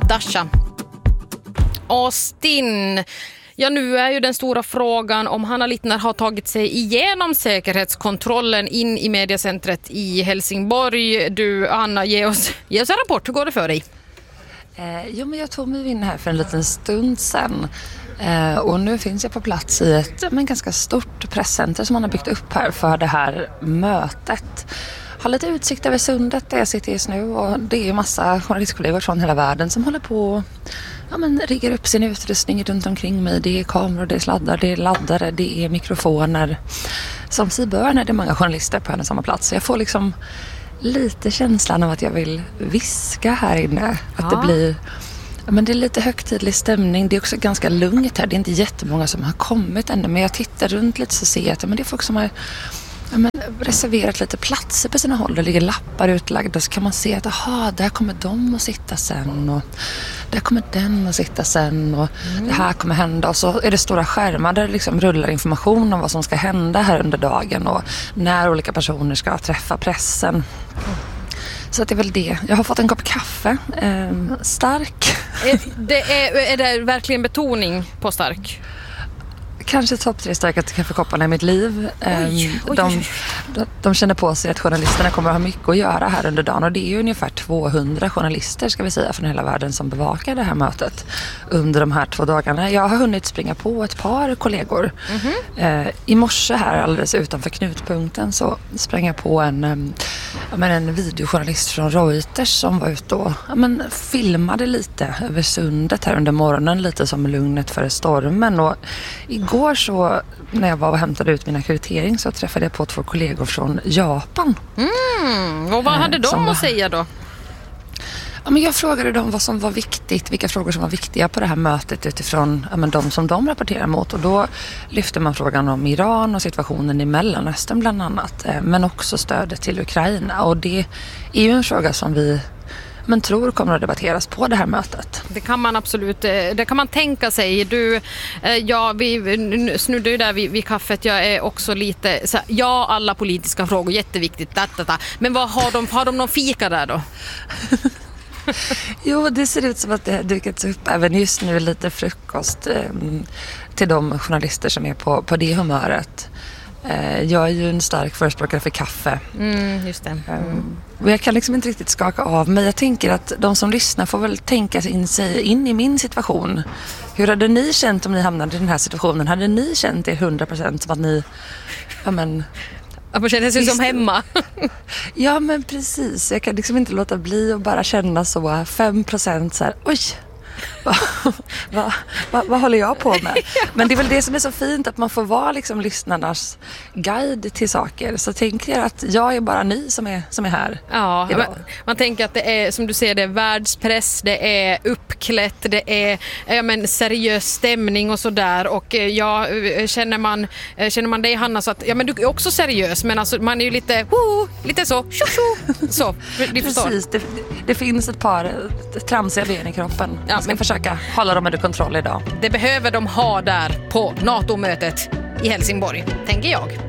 Dasha. Austin. Ja, nu är ju den stora frågan om Hanna Littner har tagit sig igenom säkerhetskontrollen in i mediacentret i Helsingborg. Du, Anna, ge oss en rapport. Hur går det för dig? Men jag tog mig in här för en liten stund sedan. Och nu finns jag på plats i ett ganska stort presscenter som man har byggt upp här för det här mötet. Har lite utsikt över sundet där jag sitter just nu, och det är ju massa journalistkollegor från hela världen som håller på riggar upp sin utrustning runt omkring mig. Det är kameror, det är sladdar, det är laddare, det är mikrofoner. Som sig bör när det är många journalister på en och samma plats. Så jag får liksom lite känslan av att jag vill viska här inne. Att det blir... det är lite högtidlig stämning. Det är också ganska lugnt här. Det är inte jättemånga som har kommit ännu. Men jag tittar runt lite så ser jag att det är folk som har reserverat lite platser på sina håll. Det ligger lappar utlagda, så kan man se att där kommer de att sitta sen, och där kommer den att sitta sen, och det här kommer hända. Och så är det stora skärmar där det liksom rullar information om vad som ska hända här under dagen och när olika personer ska träffa pressen. Så att det är väl det. Jag har fått en kopp kaffe. Stark. Är det verkligen betoning på stark? Kanske topp 3 starkaste kaffekopparna i mitt liv. De känner på sig att journalisterna kommer att ha mycket att göra här under dagen. Och det är ju ungefär 200 journalister, ska vi säga, från hela världen som bevakar det här mötet under de här 2 dagarna. Jag har hunnit springa på ett par kollegor. I morse här alldeles utanför knutpunkten så sprang jag på en videojournalist från Reuters som var ute och filmade lite över sundet här under morgonen, lite som lugnet före stormen. Och igår så, när jag var och hämtade ut min akkreditering, så träffade jag på 2 kollegor från Japan. Och vad hade de att säga då? Jag frågade dem vad som var viktigt, vilka frågor som var viktiga på det här mötet utifrån de som de rapporterar mot. Och då lyfte man frågan om Iran och situationen i Mellanöstern bland annat. Men också stödet till Ukraina. Och det är ju en fråga som vi tror kommer att debatteras på det här mötet. Det kan man absolut, det kan man tänka sig. Vi snuddar ju där vid kaffet. Jag är också lite alla politiska frågor, jätteviktigt. Men vad har de någon fika där då? Jo, det ser ut som att det har dukats upp även just nu lite frukost till de journalister som är på det humöret. Jag är ju en stark förespråkare för kaffe. Just det. Och jag kan liksom inte riktigt skaka av mig. Jag tänker att de som lyssnar får väl tänka sig in i min situation. Hur hade ni känt om ni hamnade i den här situationen? Hade ni känt er 100% som att ni... Att man känner sig som hemma. Ja, men precis. Jag kan liksom inte låta bli att bara känna så 5% så här, oj, vad håller jag på med? Men det är väl det som är så fint, att man får vara liksom lyssnarnas guide till saker. Så tänker jag att jag är bara ni som är här. Ja, man tänker att det är, som du säger, det är världspress, det är uppklätt, det är seriös stämning och sådär. Och känner man dig, Hanna, så att du är också seriös, men alltså, man är ju lite så så. Precis, det finns ett par tramsiga ben i kroppen. Ja, ska försöka hålla dem under kontroll idag. Det behöver de ha där på NATO-mötet i Helsingborg, tänker jag.